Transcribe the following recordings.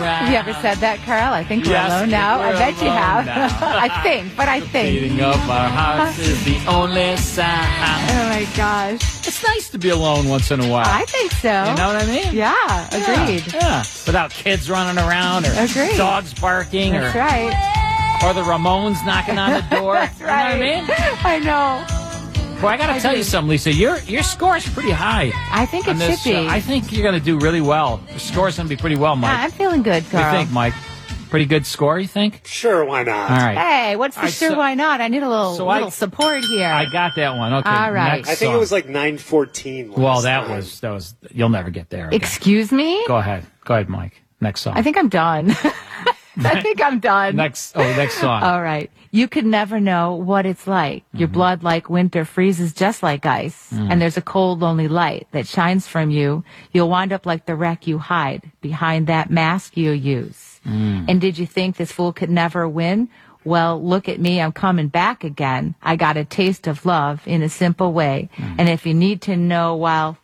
around. Have you ever said that, Carl? I think we're Yes, alone now. I we're bet you alone have. now. I think. Beating up our hearts is the only sound. Oh, my gosh. It's nice to be alone once in a while. I think so. You know what I mean? Yeah, agreed. Yeah. Without kids running around or Agreed. dogs barking That's right. or the Ramones knocking on the door. That's right. You know what I mean? I know. Boy, I got to tell you something, Lisa. Your score is pretty high. I think it on this, should be. I think you're going to do really well. The score's going to be pretty well, Mike. Yeah, I'm feeling good, Carl. What do you think, Mike? Pretty good score, you think? Sure, why not? All right. Hey, what's the All right, sure so- why not? I need a little, so little I- support here. I got that one. Okay. All right. Next I think song. it was like 9:14. Well, that was. You'll never get there. again. Excuse me? Go ahead, Mike. Next song. I think I'm done. I think I'm done. Next song. All right. You could never know what it's like. Your blood, like winter, freezes just like ice. And there's a cold, lonely light that shines from you. You'll wind up like the wreck you hide behind that mask you use. And did you think this fool could never win? Well, look at me. I'm coming back again. I got a taste of love in a simple way. And if you need to know, well,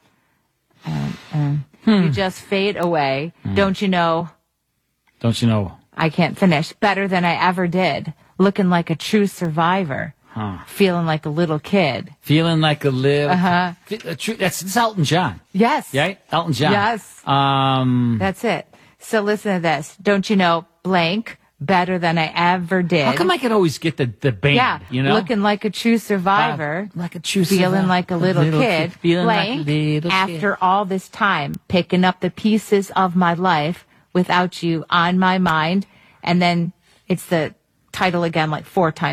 you just fade away. Don't you know? Don't you know? I can't finish. Better than I ever did. Looking like a true survivor. Feeling like a little kid. Feeling like a live. That's Elton John. Yes. Yeah, Elton John. Yes. That's it. So listen to this. Don't you know, blank, better than I ever did. How come I can always get the band? Yeah. You know, Looking like a true survivor. like a true Feeling survivor. like a little kid. Feeling Blank. like a little After all this time, picking up the pieces of my life without you on my mind. And then it's the title again like 4 times.